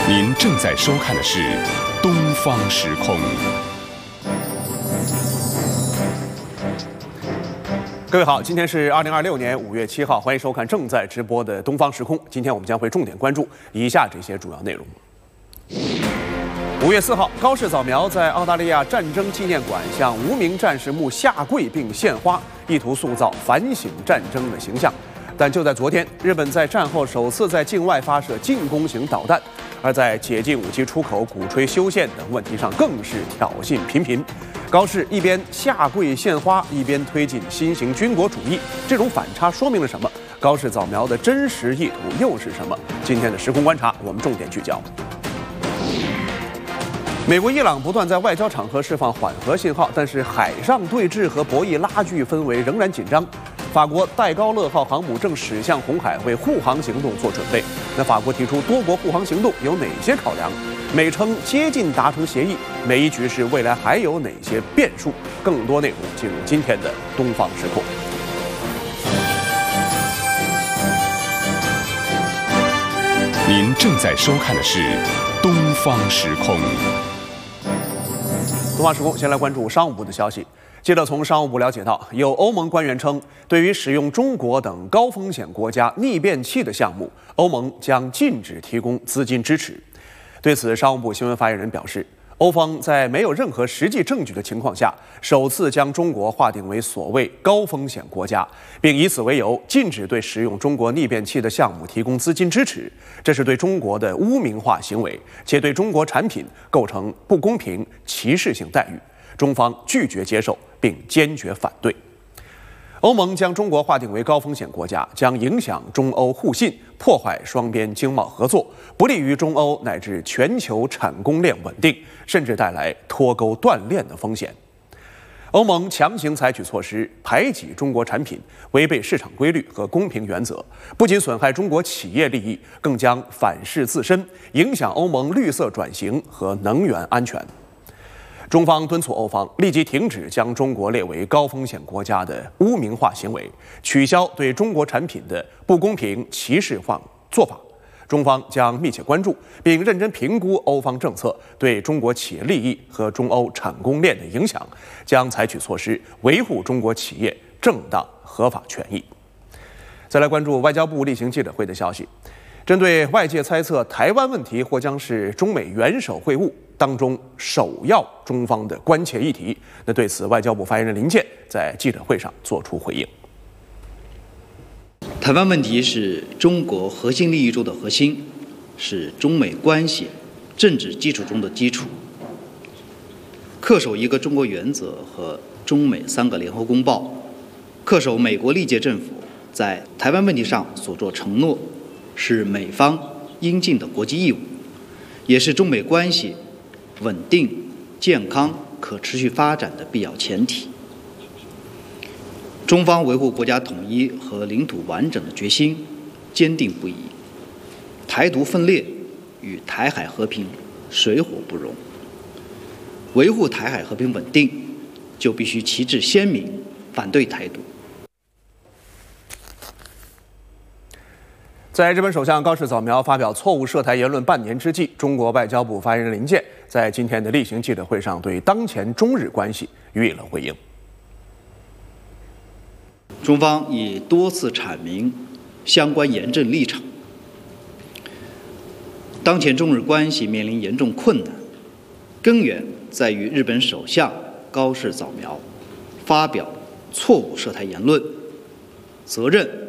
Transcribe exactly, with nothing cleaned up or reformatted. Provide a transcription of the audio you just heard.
您正在收看的是《东方时空》。各位好，今天是二零二六年五月七号，欢迎收看正在直播的《东方时空》。今天我们将会重点关注以下这些主要内容。五月四号，高市早苗在澳大利亚战争纪念馆向无名战士墓下跪并献花，意图塑造反省战争的形象。但就在昨天，日本在战后首次在境外发射进攻型导弹，而在解禁武器出口、鼓吹修宪等问题上更是挑衅频频。高市一边下跪献花，一边推进新型军国主义，这种反差说明了什么？高市早苗的真实意图又是什么？今天的时空观察，我们重点聚焦。美国、伊朗不断在外交场合释放缓和信号，但是海上对峙和博弈拉锯氛围仍然紧张。法国戴高乐号航母正驶向红海，为护航行动做准备。那法国提出多国护航行动有哪些考量？美称接近达成协议，美伊局势未来还有哪些变数？更多内容进入今天的东方时空。 您正在收看的是东方时空。 东方时空，先来关注商务部的消息。记者从商务部了解到，有欧盟官员称，对于使用中国等高风险国家逆变器的项目，欧盟将禁止提供资金支持。对此，商务部新闻发言人表示，欧方在没有任何实际证据的情况下，首次将中国划定为所谓高风险国家，并以此为由禁止对使用中国逆变器的项目提供资金支持，这是对中国的污名化行为，且对中国产品构成不公平、歧视性待遇。中方拒绝接受，并坚决反对。欧盟将中国划定为高风险国家，将影响中欧互信，破坏双边经贸合作，不利于中欧乃至全球产供链稳定，甚至带来脱钩断链的风险。欧盟强行采取措施排挤中国产品，违背市场规律和公平原则，不仅损害中国企业利益，更将反噬自身，影响欧盟绿色转型和能源安全。中方敦促欧方立即停止将中国列为高风险国家的污名化行为，取消对中国产品的不公平歧视化做法。中方将密切关注并认真评估欧方政策对中国企业利益和中欧产供链的影响，将采取措施维护中国企业正当合法权益。再来关注外交部例行记者会的消息，针对外界猜测台湾问题或将是中美元首会晤当中首要中方的关切议题，那对此外交部发言人林健在记者会上作出回应。 台湾问题是中国核心利益中的核心，是中美关系政治基础中的基础。恪守一个中国原则和中美三个联合公报，恪守美国历届政府在台湾问题上所作承诺，是美方应尽的国际义务，也是中美关系稳定、健康、可持续发展的必要前提。中方维护国家统一和领土完整的决心坚定不移，台独分裂与台海和平水火不容。维护台海和平稳定，就必须旗帜鲜明，反对台独。 在日本首相高市早苗发表错误涉台言论半年之际，中国外交部发言人林健在今天的例行记者会上对当前中日关系予以了回应。 中方已多次阐明相关严正立场。当前中日关系面临严重困难，根源在于日本首相高市早苗发表错误涉台言论，责任